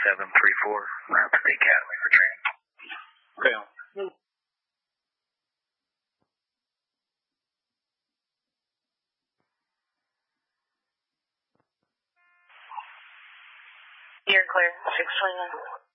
734, route to the academy for training. Okay. You're clear, 629.